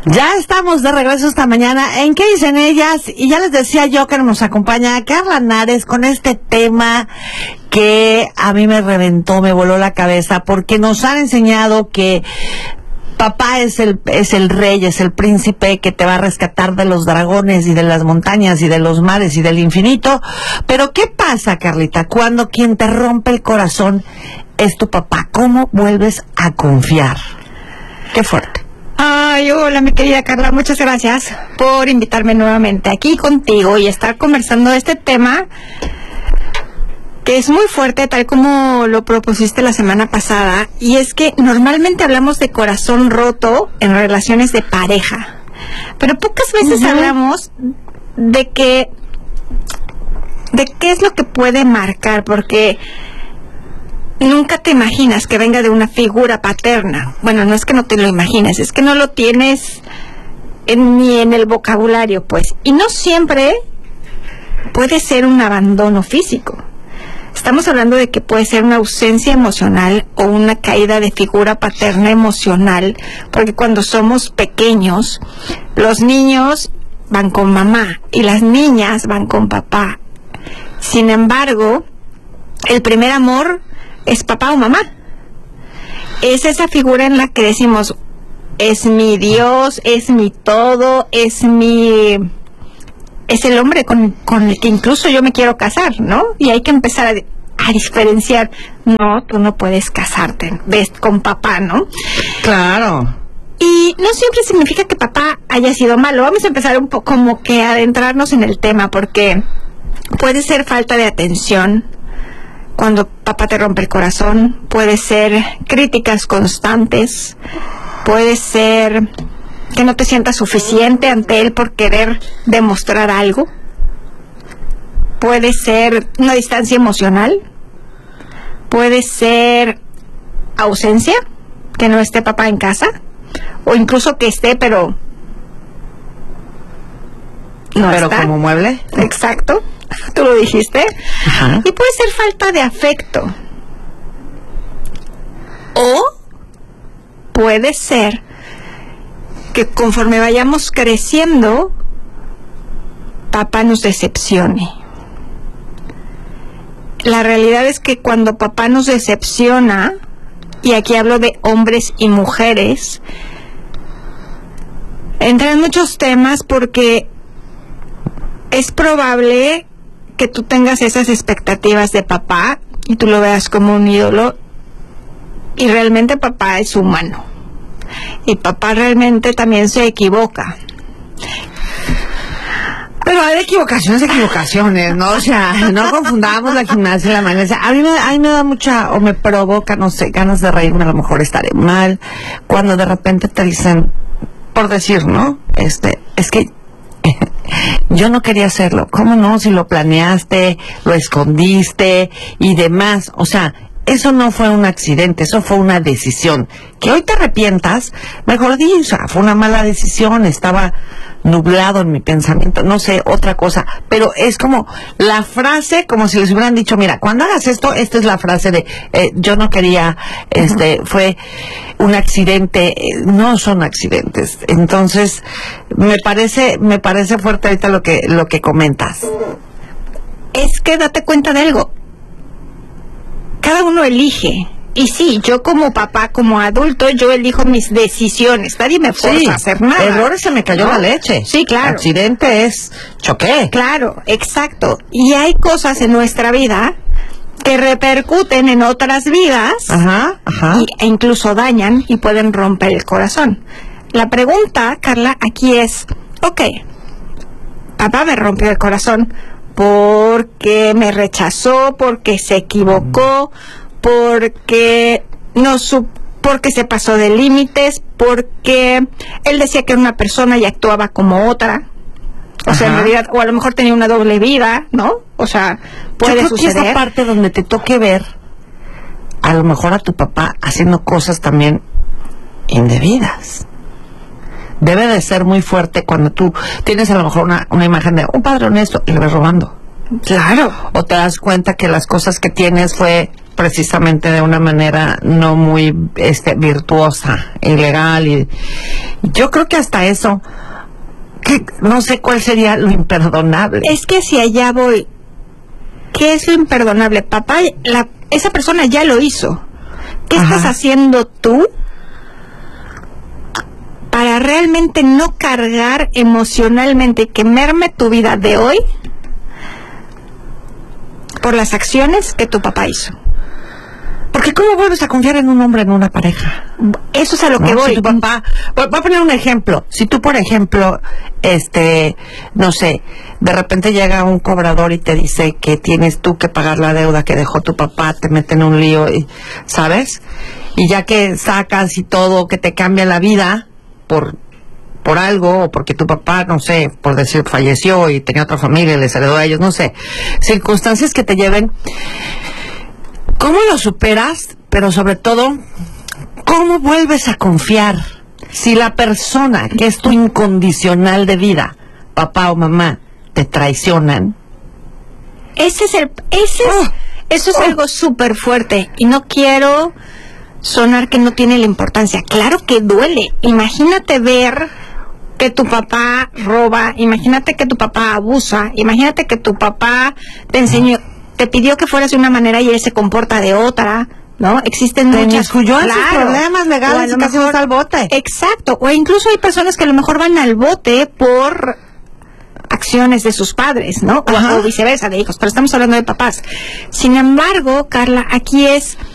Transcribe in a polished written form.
Ya estamos de regreso esta mañana. ¿En qué dicen ellas? Y ya les decía yo que nos acompaña Carla Nares con este tema que a mí me reventó, me voló la cabeza, porque nos han enseñado que papá es el rey, es el príncipe que te va a rescatar de los dragones y de las montañas y de los mares y del infinito. Pero ¿qué pasa, Carlita, cuando quien te rompe el corazón es tu papá? ¿Cómo vuelves a confiar? Qué fuerte. Ay, hola mi querida Carla, muchas gracias por invitarme nuevamente aquí contigo y estar conversando de este tema que es muy fuerte, tal como lo propusiste la semana pasada, y es que normalmente hablamos de corazón roto en relaciones de pareja, pero pocas veces hablamos de qué es lo que puede marcar, porque nunca te imaginas que venga de una figura paterna. Bueno, no es que no te lo imagines, es que no lo tienes ni en el vocabulario, pues. Y no siempre puede ser un abandono físico. Estamos hablando de que puede ser una ausencia emocional o una caída de figura paterna emocional, porque cuando somos pequeños, los niños van con mamá y las niñas van con papá. Sin embargo, el primer amor es papá o mamá. Es esa figura en la que decimos, es mi Dios, es mi todo, es el hombre con el que incluso yo me quiero casar, ¿no? Y hay que empezar a diferenciar. No, tú no puedes casarte con papá, ¿no? Claro. Y no siempre significa que papá haya sido malo. Vamos a empezar un poco como que a adentrarnos en el tema, porque puede ser falta de atención cuando papá te rompe el corazón, puede ser críticas constantes, puede ser que no te sientas suficiente ante él por querer demostrar algo, puede ser una distancia emocional, puede ser ausencia, que no esté papá en casa, o incluso que esté pero no está. Pero como mueble. Exacto. Tú lo dijiste. Ajá. Y puede ser falta de afecto. O puede ser que conforme vayamos creciendo, papá nos decepcione. La realidad es que cuando papá nos decepciona, y aquí hablo de hombres y mujeres, entran muchos temas, porque es probable que tú tengas esas expectativas de papá y tú lo veas como un ídolo, y realmente papá es humano y papá realmente también se equivoca. Pero hay equivocaciones, ¿no? O sea, no confundamos la gimnasia y la magnesia. A mí me da mucha, o me provoca, no sé, ganas de reírme, a lo mejor estaré mal, cuando de repente te dicen, por decir, ¿no? Es que yo no quería hacerlo. ¿Cómo no? Si lo planeaste, lo escondiste y demás. O sea, eso no fue un accidente, eso fue una decisión. Que hoy te arrepientas, mejor di, o sea, fue una mala decisión, estaba nublado en mi pensamiento, no sé, otra cosa. Pero es como la frase, como si les hubieran dicho, mira, cuando hagas esto, esta es la frase de, yo no quería, fue un accidente. No son accidentes. Entonces, me parece fuerte ahorita lo que comentas. Es que date cuenta de algo. Cada uno elige. Y sí, yo como papá, como adulto, yo elijo mis decisiones. Nadie me forza a hacer nada. Errores, se me cayó la leche. Sí, claro. Accidente es choqué. Claro, exacto. Y hay cosas en nuestra vida que repercuten en otras vidas. Ajá. E incluso dañan y pueden romper el corazón. La pregunta, Carla, aquí es, ok, papá me rompió el corazón porque me rechazó, porque se equivocó, porque porque se pasó de límites, porque él decía que era una persona y actuaba como otra. O sea, en realidad, o a lo mejor tenía una doble vida, ¿no? O sea, puede suceder. Que esa parte donde te toque ver a lo mejor a tu papá haciendo cosas también indebidas. Debe de ser muy fuerte cuando tú tienes a lo mejor una imagen de un padre honesto y le ves robando. Claro. O te das cuenta que las cosas que tienes fue precisamente de una manera no muy virtuosa, ilegal, Yo creo que hasta eso, que no sé cuál sería lo imperdonable. Es que si allá voy, ¿qué es lo imperdonable? Papá, esa persona ya lo hizo. ¿Qué estás haciendo tú para realmente no cargar emocionalmente y que merme tu vida de hoy por las acciones que tu papá hizo? Porque ¿cómo vuelves a confiar en un hombre, en una pareja? Eso es a lo que voy. Si tu papá, voy a poner un ejemplo. Si tú, por ejemplo, no sé, de repente llega un cobrador y te dice que tienes tú que pagar la deuda que dejó tu papá, te mete en un lío, ¿sabes? Y ya que sacas y todo, que te cambia la vida por algo, o porque tu papá, no sé, por decir, falleció y tenía otra familia y les heredó a ellos, no sé, circunstancias que te lleven. ¿Cómo lo superas? Pero sobre todo, ¿cómo vuelves a confiar? Si la persona que es tu incondicional de vida, papá o mamá, te traicionan. Eso es algo súper fuerte. Y no quiero sonar que no tiene la importancia. Claro que duele. Imagínate ver que tu papá roba, imagínate que tu papá abusa, imagínate que tu papá te pidió que fueras de una manera y él se comporta de otra, ¿no? Existen muchas problemas legales y casi vas al bote. Exacto, o incluso hay personas que a lo mejor van al bote por acciones de sus padres, ¿no? O viceversa, de hijos, pero estamos hablando de papás. Sin embargo, Carla, aquí es